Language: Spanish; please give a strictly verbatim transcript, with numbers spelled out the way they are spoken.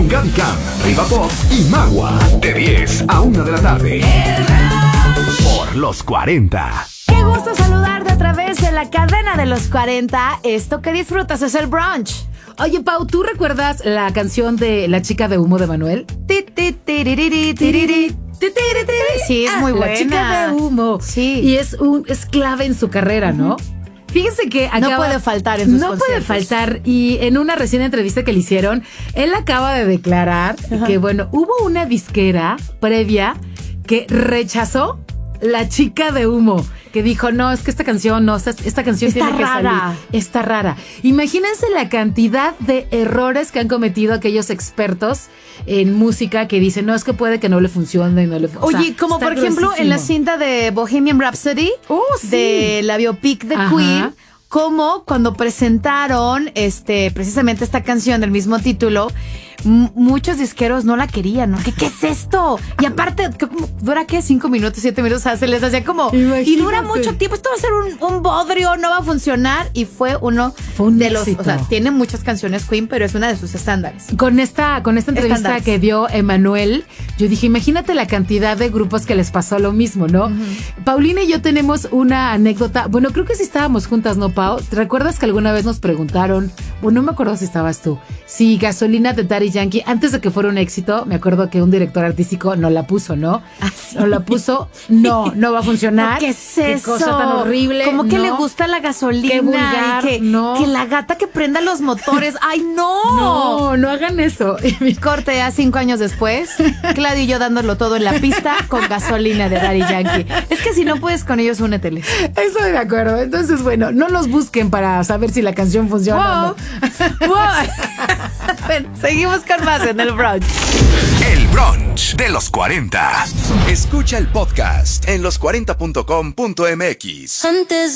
con Gaby Cam, Riva Pop y Magua. De diez a una de la tarde. Por los cuarenta. Qué gusto saludarte a través de la cadena de los cuarenta. Esto que disfrutas es el brunch. Oye, Pau, ¿tú recuerdas la canción de La chica de humo de Manuel? Sí, es muy buena. La chica de humo. Sí. Y es un es clave en su carrera, ¿no? Uh-huh. Fíjense que acaba, no puede faltar en sus No conciertos. puede faltar. Y en una recién entrevista que le hicieron, él acaba de declarar Ajá. que, bueno, hubo una disquera previa que rechazó La chica de humo, que dijo, no, es que esta canción, no, esta, esta canción está tiene rara. que salir. Está rara. Imagínense la cantidad de errores que han cometido aquellos expertos en música que dicen, no, es que puede que no le funcione. No le fu-". Oye, o sea, como por ejemplo en la cinta de Bohemian Rhapsody, oh, sí. de la biopic de Ajá. Queen, como cuando presentaron este precisamente esta canción del mismo título, m- muchos disqueros no la querían, ¿no? ¿Qué, qué es esto? Y aparte, ¿cómo, ¿dura qué? ¿Cinco minutos, siete minutos? O sea, se les hacía como... Imagínate. Y dura mucho tiempo, esto va a ser un, un bodrio, no va a funcionar. Y fue uno fue un de los... éxito. O sea, tiene muchas canciones Queen, pero es una de sus estándares. Con esta, con esta entrevista Estándares. que dio Emanuel, yo dije, imagínate la cantidad de grupos que les pasó lo mismo, ¿no? Uh-huh. Paulina y yo tenemos una anécdota. Bueno, creo que sí estábamos juntas, ¿no, Pau? ¿Te recuerdas que alguna vez nos preguntaron, bueno, no me acuerdo si estabas tú, si Gasolina de Daddy Yankee, antes de que fuera un éxito, me acuerdo que un director artístico no la puso, ¿no? ¿Ah, sí? No la puso, no, no va a funcionar. ¿Qué es eso? Qué cosa tan horrible. Como que no. le gusta la gasolina. Qué vulgar, y que, no. que la gata que prenda los motores. ¡Ay, no! No, no hagan eso. Corte ya cinco años después, Claudio y yo dándolo todo en la pista con Gasolina de Daddy Yankee. Es que si no puedes con ellos, úneteles. Estoy de acuerdo. Entonces, bueno, no los busquen para saber si la canción funciona wow. o no. Wow. Bueno, seguimos con más en el brunch. El brunch de los cuarenta. Escucha el podcast en los cuarenta punto com punto m x. Antes